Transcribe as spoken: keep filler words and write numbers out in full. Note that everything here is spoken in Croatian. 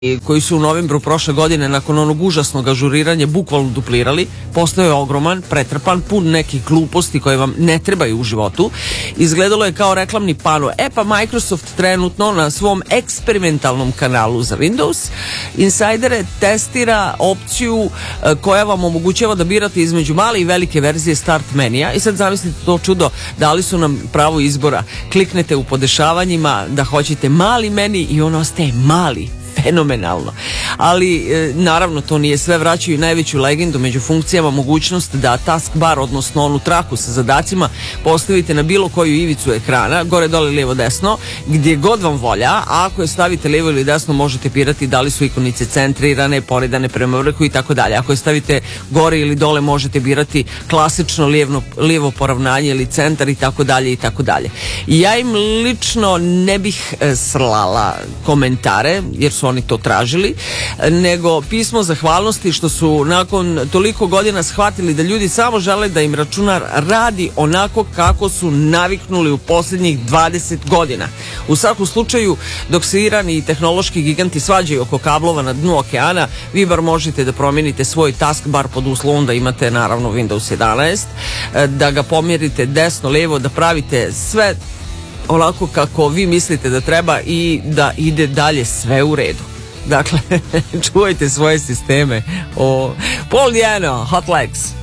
koji su u novembru prošle godine nakon onog užasnog ažuriranja bukvalno duplirali, postao je ogroman, pretrpan, pun nekih gluposti koje vam ne trebaju u životu. Izgledalo je kao reklamni pano. E pa Microsoft trenutno na svom eksperimentalnom kanalu za Windows Insidere testira opciju koja vam omogućava da birate između male i velike verzije start menija. I sad zamislite to čudo, dali su nam pravo izbora. Kliknete u podešavanjima da hoćete mali meni i on ostaje mali. Fenomenalno. Ali e, naravno to nije sve, vraćaju najveću legendu među funkcijama mogućnost da taskbar, odnosno onu traku sa zadacima, postavite na bilo koju ivicu ekrana, gore, dole, lijevo, desno, gdje god vam volja, a ako je stavite lijevo ili desno možete birati da li su ikonice centrirane, poredane prema vrhu i tako dalje. Ako je stavite gore ili dole možete birati klasično lijevo, lijevo poravnanje ili centar i tako dalje i tako dalje. Ja im lično ne bih e, slala komentare, jer su oni to tražili, nego pismo zahvalnosti što su nakon toliko godina shvatili da ljudi samo žele da im računar radi onako kako su naviknuli u posljednjih dvadeset godina. U svakom slučaju, dok se Iran i tehnološki giganti svađaju oko kablova na dnu okeana, vi bar možete da promijenite svoj taskbar pod uslovom da imate naravno Windows jedanaest, da ga pomjerite desno, lijevo, da pravite sve onako kako vi mislite da treba i da ide dalje sve u redu. Dakle, čuvajte svoje sisteme. O, Paul Diano, Hot Legs.